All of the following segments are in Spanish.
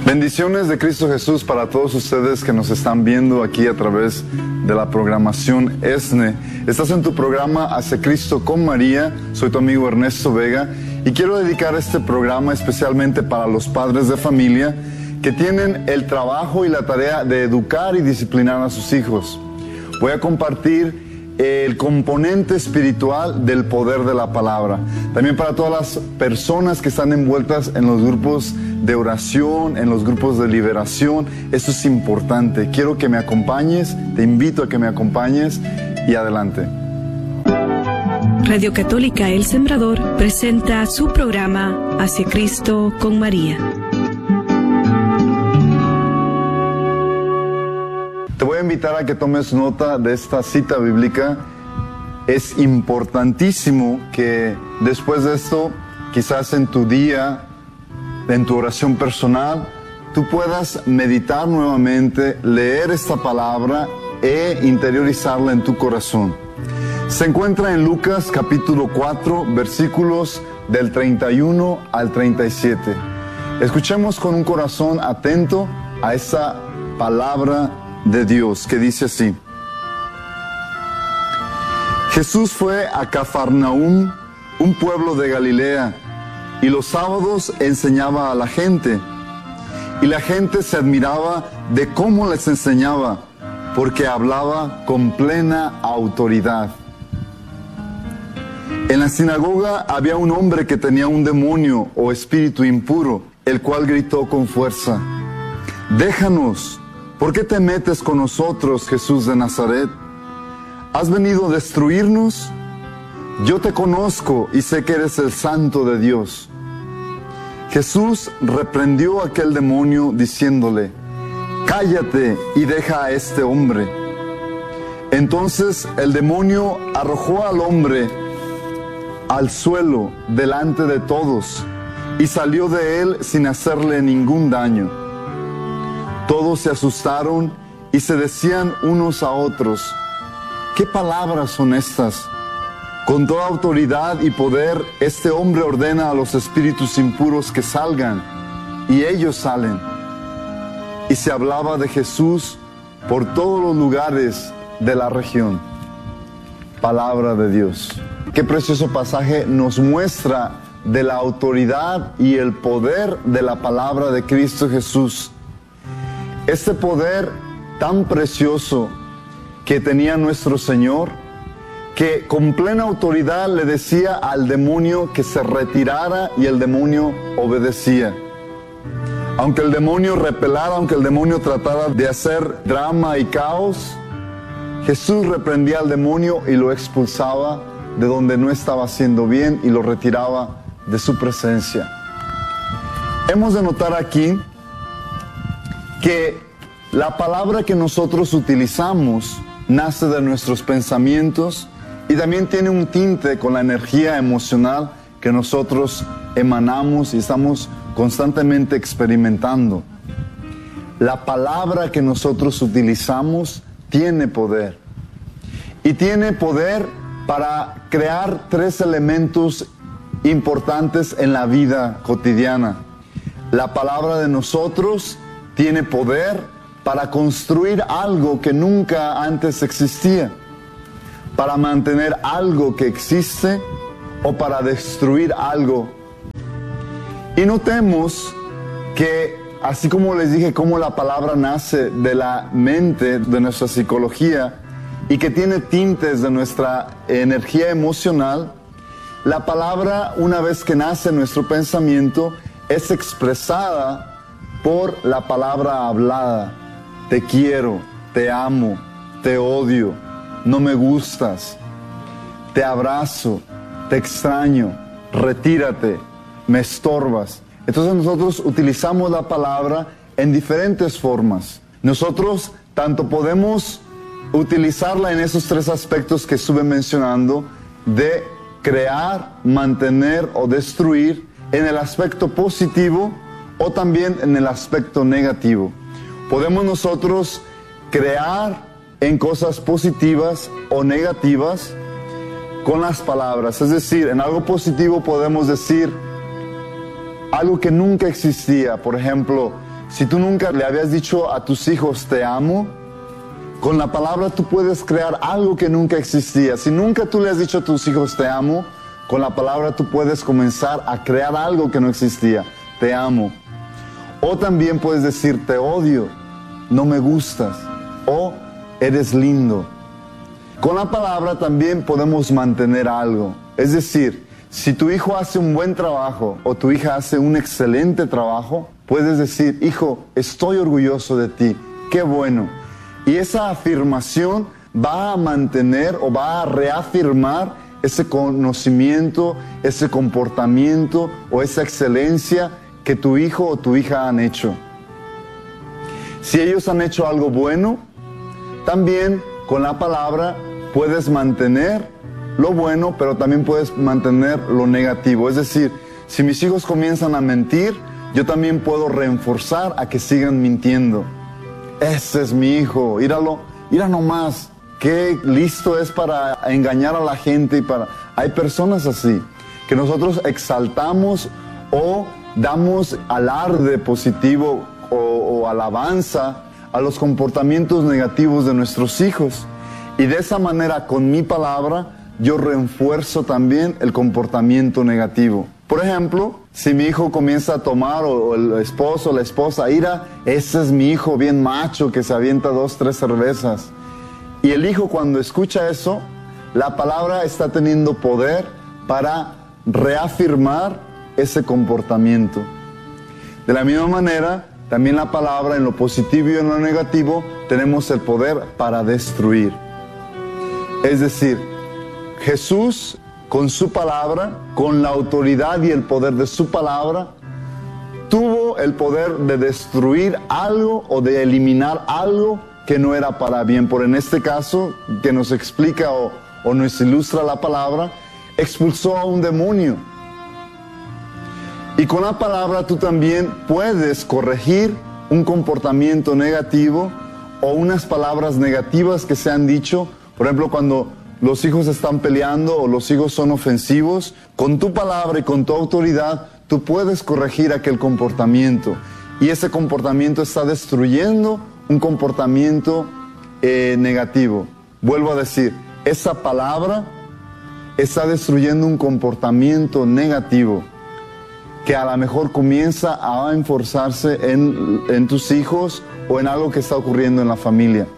Bendiciones de Cristo Jesús para todos ustedes que nos están viendo aquí a través de la programación ESNE. Estás en tu programa Hacia Cristo con María. Soy tu amigo Ernesto Vega y quiero dedicar este programa especialmente para los padres de familia que tienen el trabajo y la tarea de educar y disciplinar a sus hijos. Voy a compartir el componente espiritual del poder de la palabra. También para todas las personas que están envueltas en los grupos de oración, en los grupos de liberación. Esto es importante. Quiero que me acompañes, te invito a que me acompañes y adelante. Radio Católica El Sembrador presenta su programa Hacia Cristo con María. Te voy a invitar a que tomes nota de esta cita bíblica. Es importantísimo que después de esto, quizás en tu día, en tu oración personal, tú puedas meditar nuevamente, leer esta palabra e interiorizarla en tu corazón. Se encuentra en Lucas capítulo 4, versículos del 31 al 37. Escuchemos con un corazón atento a esa palabra de Dios que dice así: Jesús fue a Cafarnaúm, un pueblo de Galilea, y los sábados enseñaba a la gente. Y la gente se admiraba de cómo les enseñaba, porque hablaba con plena autoridad. En la sinagoga había un hombre que tenía un demonio o espíritu impuro, el cual gritó con fuerza: «Déjanos, ¿por qué te metes con nosotros, Jesús de Nazaret? ¿Has venido a destruirnos? Yo te conozco y sé que eres el Santo de Dios». Jesús reprendió a aquel demonio diciéndole: «Cállate y deja a este hombre». Entonces el demonio arrojó al hombre al suelo delante de todos y salió de él sin hacerle ningún daño. Todos se asustaron y se decían unos a otros: «¿Qué palabras son estas? Con toda autoridad y poder este hombre ordena a los espíritus impuros que salgan, y ellos salen». Y se hablaba de Jesús por todos los lugares de la región. Palabra de Dios. Qué precioso pasaje nos muestra de la autoridad y el poder de la palabra de Cristo Jesús. Este poder tan precioso que tenía nuestro Señor, que con plena autoridad le decía al demonio que se retirara y el demonio obedecía. Aunque el demonio repelara, aunque el demonio tratara de hacer drama y caos, Jesús reprendía al demonio y lo expulsaba de donde no estaba haciendo bien y lo retiraba de su presencia. Hemos de notar aquí que la palabra que nosotros utilizamos nace de nuestros pensamientos y también tiene un tinte con la energía emocional que nosotros emanamos y estamos constantemente experimentando. La palabra que nosotros utilizamos tiene poder. Y tiene poder para crear tres elementos importantes en la vida cotidiana. La palabra de nosotros tiene poder para construir algo que nunca antes existía, para mantener algo que existe o para destruir algo. Y notemos que, así como les dije, cómo la palabra nace de la mente, de nuestra psicología, y que tiene tintes de nuestra energía emocional, la palabra, una vez que nace en nuestro pensamiento, es expresada por la palabra hablada. Te quiero, te amo, te odio, no me gustas, te abrazo, te extraño, retírate, me estorbas. Entonces nosotros utilizamos la palabra en diferentes formas. Nosotros tanto podemos utilizarla en esos tres aspectos que estuve mencionando, de crear, mantener o destruir, en el aspecto positivo o también en el aspecto negativo. Podemos nosotros crear en cosas positivas o negativas con las palabras. Es decir, en algo positivo podemos decir algo que nunca existía. Por ejemplo, si tú nunca le habías dicho a tus hijos te amo, con la palabra tú puedes crear algo que nunca existía. Si nunca tú le has dicho a tus hijos te amo, con la palabra tú puedes comenzar a crear algo que no existía. Te amo. O también puedes decir te odio, no me gustas, o eres lindo. Con la palabra también podemos mantener algo. Es decir, si tu hijo hace un buen trabajo o tu hija hace un excelente trabajo, puedes decir, hijo, estoy orgulloso de ti, qué bueno. Y esa afirmación va a mantener o va a reafirmar ese conocimiento, ese comportamiento o esa excelencia que tu hijo o tu hija han hecho. Si ellos han hecho algo bueno, también con la palabra puedes mantener lo bueno, pero también puedes mantener lo negativo. Es decir, si mis hijos comienzan a mentir, yo también puedo reforzar a que sigan mintiendo. Ese es mi hijo, mira nomás, qué listo es para engañar a la gente. Hay personas así, que nosotros exaltamos o damos alarde positivo o alabanza a los comportamientos negativos de nuestros hijos. Y de esa manera, con mi palabra, yo refuerzo también el comportamiento negativo. Por ejemplo, si mi hijo comienza a tomar, o el esposo o la esposa, mira, ese es mi hijo bien macho que se avienta 2, 3 cervezas. Y el hijo, cuando escucha eso, la palabra está teniendo poder para reafirmar ese comportamiento. De la misma manera, también la palabra en lo positivo y en lo negativo tenemos el poder para destruir. Es decir, Jesús, con su palabra, con la autoridad y el poder de su palabra, tuvo el poder de destruir algo o de eliminar algo que no era para bien. Por en este caso, que nos explica o nos ilustra la palabra, expulsó a un demonio. Y con la palabra tú también puedes corregir un comportamiento negativo o unas palabras negativas que se han dicho. Por ejemplo, cuando los hijos están peleando o los hijos son ofensivos, con tu palabra y con tu autoridad, tú puedes corregir aquel comportamiento. Y ese comportamiento está destruyendo un comportamiento negativo. Vuelvo a decir, esa palabra está destruyendo un comportamiento negativo que a lo mejor comienza a enforzarse en tus hijos o en algo que está ocurriendo en la familia.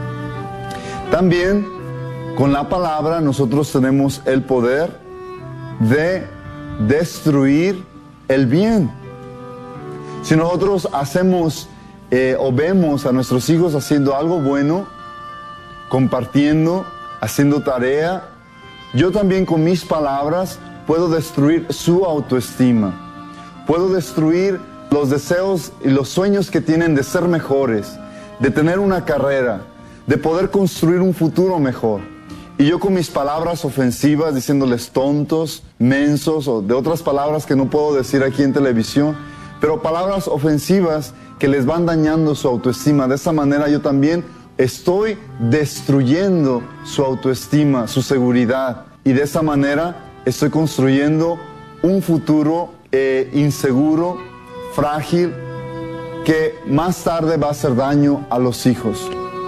También, con la palabra nosotros tenemos el poder de destruir el bien. Si nosotros hacemos o vemos a nuestros hijos haciendo algo bueno, compartiendo, haciendo tarea, yo también con mis palabras puedo destruir su autoestima. Puedo destruir los deseos y los sueños que tienen de ser mejores, de tener una carrera, de poder construir un futuro mejor. Y yo con mis palabras ofensivas, diciéndoles tontos, mensos, o de otras palabras que no puedo decir aquí en televisión, pero palabras ofensivas que les van dañando su autoestima. De esa manera yo también estoy destruyendo su autoestima, su seguridad. Y de esa manera estoy construyendo un futuro inseguro, frágil, que más tarde va a hacer daño a los hijos.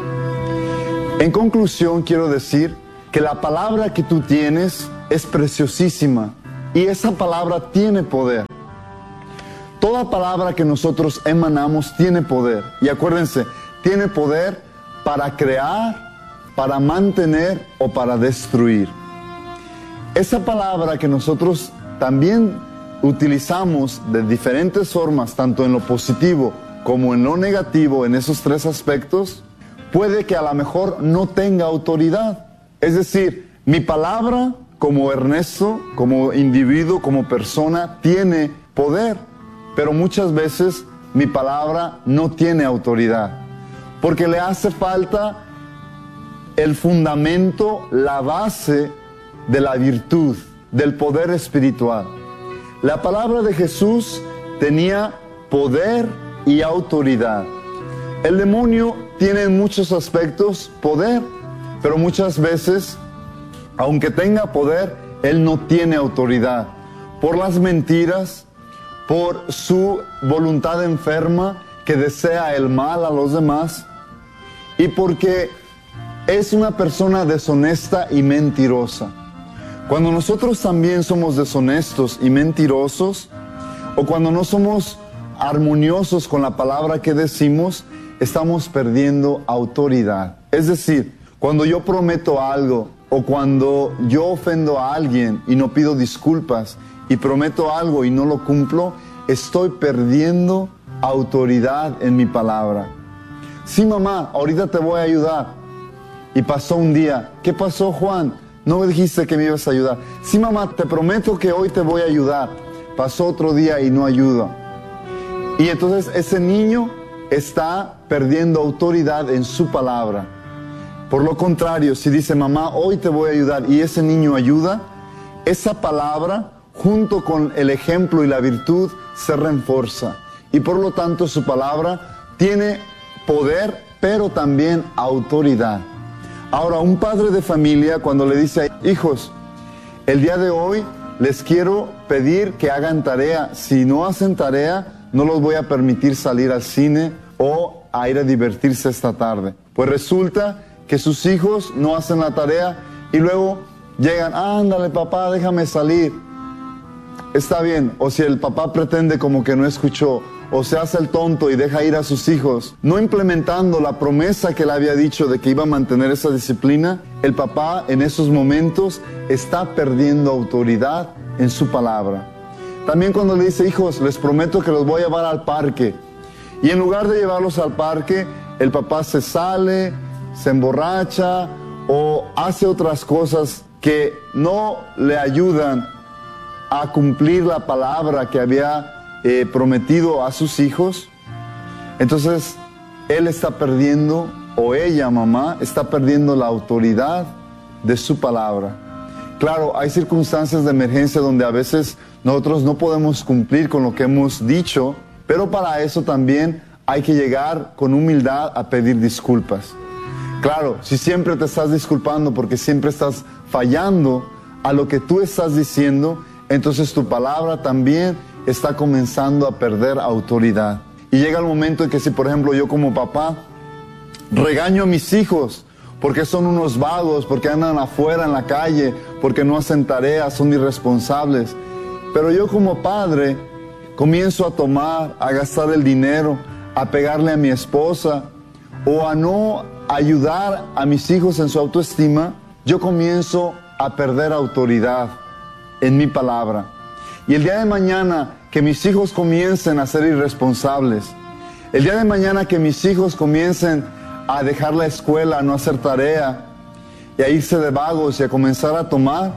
En conclusión, quiero decir que la palabra que tú tienes es preciosísima y esa palabra tiene poder. Toda palabra que nosotros emanamos tiene poder. Y acuérdense, tiene poder para crear, para mantener o para destruir. Esa palabra que nosotros también utilizamos de diferentes formas, tanto en lo positivo como en lo negativo, en esos 3 aspectos, puede que a lo mejor no tenga autoridad. Es decir, mi palabra como Ernesto, como individuo, como persona, tiene poder, pero muchas veces mi palabra no tiene autoridad, porque le hace falta el fundamento, la base de la virtud, del poder espiritual. La palabra de Jesús tenía poder y autoridad. El demonio tiene en muchos aspectos poder, pero muchas veces, aunque tenga poder, él no tiene autoridad. Por las mentiras, por su voluntad enferma que desea el mal a los demás y porque es una persona deshonesta y mentirosa. Cuando nosotros también somos deshonestos y mentirosos, o cuando no somos armoniosos con la palabra que decimos, estamos perdiendo autoridad. Es decir, cuando yo prometo algo, o cuando yo ofendo a alguien y no pido disculpas, y prometo algo y no lo cumplo, estoy perdiendo autoridad en mi palabra. Sí, mamá, ahorita te voy a ayudar. Y pasó un día. ¿Qué pasó, Juan? No me dijiste que me ibas a ayudar. Sí, mamá, te prometo que hoy te voy a ayudar. Pasó otro día y no ayuda. Y entonces ese niño está perdiendo autoridad en su palabra. Por lo contrario, si dice, mamá, hoy te voy a ayudar, y ese niño ayuda, esa palabra, junto con el ejemplo y la virtud, se refuerza. Y por lo tanto su palabra tiene poder, pero también autoridad. Ahora, un padre de familia, cuando le dice a hijos, el día de hoy les quiero pedir que hagan tarea. Si no hacen tarea, no los voy a permitir salir al cine o a ir a divertirse esta tarde. Pues resulta que sus hijos no hacen la tarea y luego llegan, ándale papá, déjame salir. Está bien. O si el papá pretende como que no escuchó, o se hace el tonto y deja ir a sus hijos, no implementando la promesa que le había dicho de que iba a mantener esa disciplina, el papá en esos momentos está perdiendo autoridad en su palabra. También cuando le dice, hijos, les prometo que los voy a llevar al parque, y en lugar de llevarlos al parque, el papá se sale, se emborracha o hace otras cosas que no le ayudan a cumplir la palabra que había prometido a sus hijos, entonces él está perdiendo, o ella, mamá, está perdiendo la autoridad de su palabra. Claro, hay circunstancias de emergencia donde a veces nosotros no podemos cumplir con lo que hemos dicho, pero para eso también hay que llegar con humildad a pedir disculpas. Claro, si siempre te estás disculpando porque siempre estás fallando a lo que tú estás diciendo, entonces tu palabra también está comenzando a perder autoridad. Y llega el momento en que si, por ejemplo, yo como papá regaño a mis hijos porque son unos vagos, porque andan afuera en la calle, porque no hacen tareas, son irresponsables. Pero yo como padre comienzo a tomar, a gastar el dinero, a pegarle a mi esposa o a no ayudar a mis hijos en su autoestima, yo comienzo a perder autoridad en mi palabra. Y el día de mañana que mis hijos comiencen a ser irresponsables, el día de mañana que mis hijos comiencen a dejar la escuela, a no hacer tarea y a irse de vagos y a comenzar a tomar,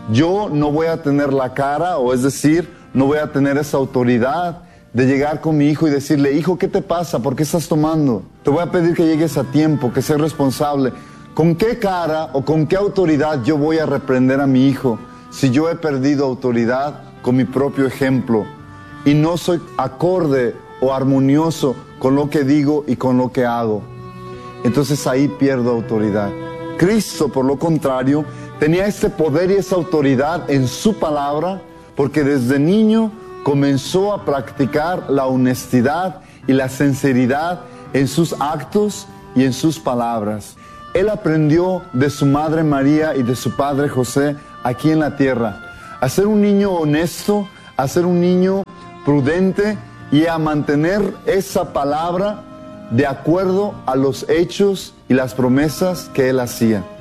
yo no voy a tener la cara, o es decir, no voy a tener esa autoridad de llegar con mi hijo y decirle, hijo, ¿qué te pasa? ¿Por qué estás tomando? Te voy a pedir que llegues a tiempo, que seas responsable. ¿Con qué cara o con qué autoridad yo voy a reprender a mi hijo si yo he perdido autoridad con mi propio ejemplo y no soy acorde o armonioso con lo que digo y con lo que hago? Entonces ahí pierdo autoridad. Cristo, por lo contrario, tenía este poder y esa autoridad en su palabra porque desde niño comenzó a practicar la honestidad y la sinceridad en sus actos y en sus palabras. Él aprendió de su madre María y de su padre José aquí en la tierra a ser un niño honesto, a ser un niño prudente y a mantener esa palabra de acuerdo a los hechos y las promesas que él hacía.